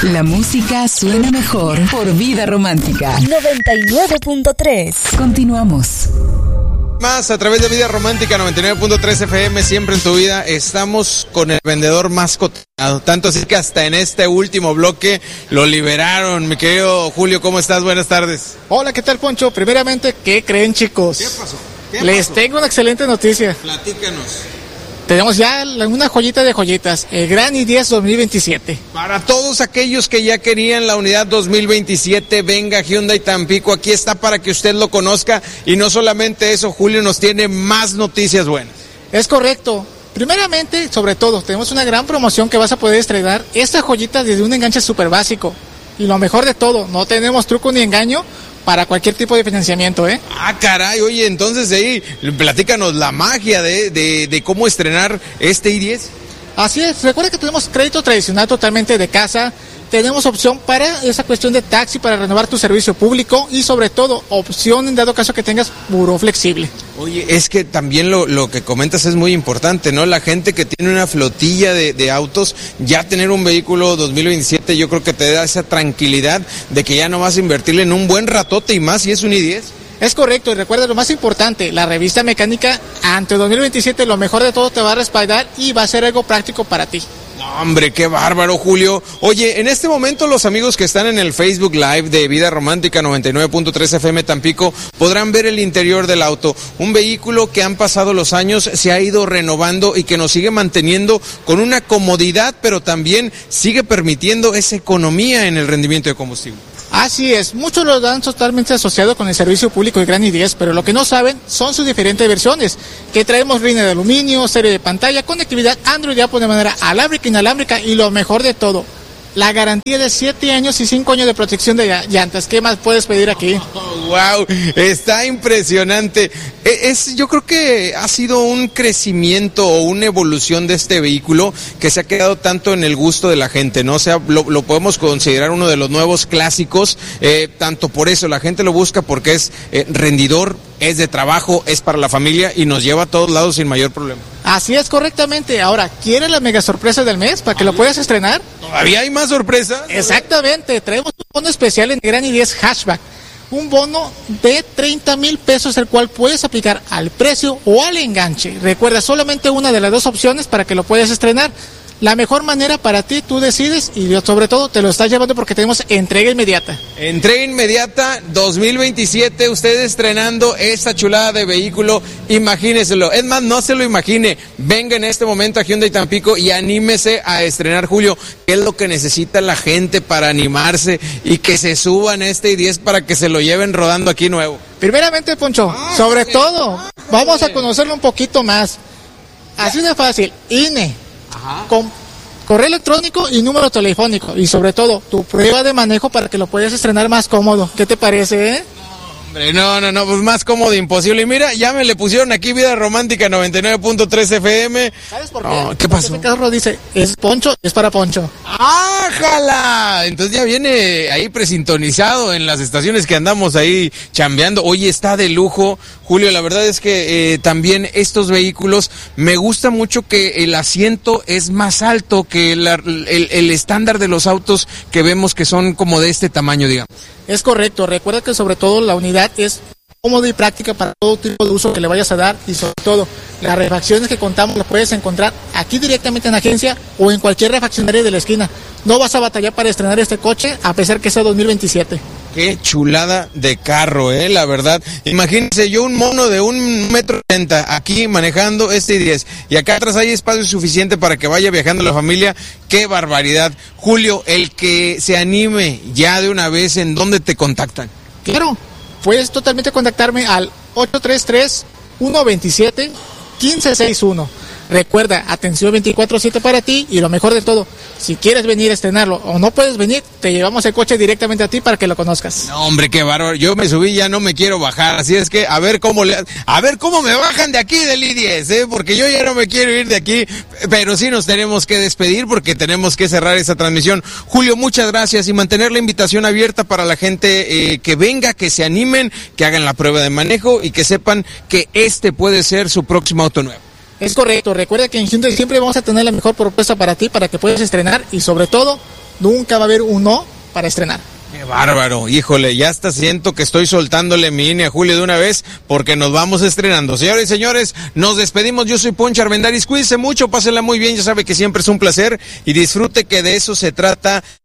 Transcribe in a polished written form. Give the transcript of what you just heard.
La música suena mejor por Vida Romántica 99.3. Continuamos. Más a través de Vida Romántica 99.3 FM, siempre en tu vida. Estamos con el vendedor más cotizado, tanto así que hasta en este último bloque lo liberaron. Mi querido Julio, ¿cómo estás? Buenas tardes. Hola, ¿qué tal, Poncho? Primeramente, ¿qué creen, chicos? ¿Qué pasó? Les tengo una excelente noticia. Platícanos. Tenemos ya una joyita de joyitas, el Gran i10 2027. Para todos aquellos que ya querían la unidad 2027, venga Hyundai Tampico, aquí está para que usted lo conozca. Y no solamente eso, Julio nos tiene más noticias buenas. Es correcto. Primeramente, sobre todo, tenemos una gran promoción que vas a poder estrenar esta joyita desde un enganche súper básico. Y lo mejor de todo, no tenemos truco ni engaño para cualquier tipo de financiamiento, ¿eh? Ah, caray, oye, entonces ahí, platícanos la magia de cómo estrenar este i10. Así es, recuerda que tenemos crédito tradicional totalmente de casa, tenemos opción para esa cuestión de taxi, para renovar tu servicio público y sobre todo opción en dado caso que tengas buró flexible. Oye, es que también lo que comentas es muy importante, ¿no? La gente que tiene una flotilla de autos, ya tener un vehículo 2027 yo creo que te da esa tranquilidad de que ya no vas a invertirle en un buen ratote y más si es un i10. Es correcto, y recuerda lo más importante, la revista mecánica ante 2027 lo mejor de todo te va a respaldar y va a ser algo práctico para ti. No, hombre, qué bárbaro, Julio. Oye, en este momento los amigos que están en el Facebook Live de Vida Romántica 99.3 FM Tampico podrán ver el interior del auto. Un vehículo que han pasado los años, se ha ido renovando y que nos sigue manteniendo con una comodidad, pero también sigue permitiendo esa economía en el rendimiento de combustible. Así es, muchos lo dan totalmente asociado con el servicio público de Gran i10, pero lo que no saben son sus diferentes versiones, que traemos línea de aluminio, serie de pantalla, conectividad Android y Apple de manera alámbrica, inalámbrica y lo mejor de todo, la garantía de 7 años y 5 años de protección de llantas. ¿Qué más puedes pedir aquí? Wow, está impresionante. Yo creo que ha sido un crecimiento o una evolución de este vehículo que se ha quedado tanto en el gusto de la gente, ¿no? O sea, lo podemos considerar uno de los nuevos clásicos, tanto por eso la gente lo busca porque es rendidor, es de trabajo, es para la familia y nos lleva a todos lados sin mayor problema. Así es, correctamente. Ahora, ¿quieres la mega sorpresa del mes para que lo puedas estrenar? ¿Todavía hay más sorpresas? Exactamente, traemos un bono especial en Gran i10 Hatchback. Un bono de 30,000 pesos, el cual puedes aplicar al precio o al enganche. Recuerda, solamente una de las dos opciones para que lo puedas estrenar. La mejor manera para ti, tú decides y sobre todo te lo estás llevando porque tenemos entrega inmediata. Entrega inmediata 2027, usted estrenando esta chulada de vehículo, imagíneselo. Es más, no se lo imagine, venga en este momento a Hyundai Tampico y anímese a estrenar, Julio. ¿Qué es lo que necesita la gente para animarse y que se suban este i10 para que se lo lleven rodando aquí nuevo? Primeramente, Poncho, sobre todo, vamos a conocerlo un poquito más. Así de fácil, INE. Ajá. Con correo electrónico y número telefónico y sobre todo tu prueba de manejo para que lo puedas estrenar más cómodo. ¿Qué te parece, eh? Hombre, no, pues más cómodo imposible. Y mira, ya me le pusieron aquí Vida Romántica 99.3 FM. ¿Sabes por qué? No, ¿qué pasó? Porque este carro dice, es Poncho, es para Poncho. ¡Ájala! Entonces ya viene ahí presintonizado en las estaciones que andamos ahí chambeando. Oye, está de lujo, Julio. La verdad es que también estos vehículos, me gusta mucho que el asiento es más alto que el estándar de los autos que vemos que son como de este tamaño, digamos. Es correcto, recuerda que sobre todo la unidad es cómoda y práctica para todo tipo de uso que le vayas a dar y sobre todo las refacciones que contamos las puedes encontrar aquí directamente en la agencia o en cualquier refaccionaria de la esquina. No vas a batallar para estrenar este coche a pesar que sea 2027. Qué chulada de carro, la verdad. Imagínense, yo un mono de 1,80 m aquí manejando este i10 y acá atrás hay espacio suficiente para que vaya viajando la familia. ¡Qué barbaridad! Julio, el que se anime ya de una vez, ¿en dónde te contactan? Claro, puedes totalmente contactarme al 833-127-1561. Recuerda, atención 24/7 para ti y lo mejor de todo, si quieres venir a estrenarlo o no puedes venir, te llevamos el coche directamente a ti para que lo conozcas. No, hombre, qué bárbaro. Yo me subí, ya no me quiero bajar, así es que a ver cómo me bajan de aquí del i10, porque yo ya no me quiero ir de aquí, pero sí nos tenemos que despedir porque tenemos que cerrar esta transmisión. Julio, muchas gracias y mantener la invitación abierta para la gente que venga, que se animen, que hagan la prueba de manejo y que sepan que este puede ser su próximo auto nuevo. Es correcto, recuerda que en Hyundai siempre vamos a tener la mejor propuesta para ti, para que puedas estrenar y sobre todo Nunca va a haber un no para estrenar. ¡Qué bárbaro! Híjole, ya hasta siento que estoy soltándole mi INE a Julio de una vez porque nos vamos estrenando. Señores y señores, nos despedimos. Yo soy Poncho Armendáriz. Cuídense mucho, pásenla muy bien. Ya sabe que siempre es un placer y disfrute, que de eso se trata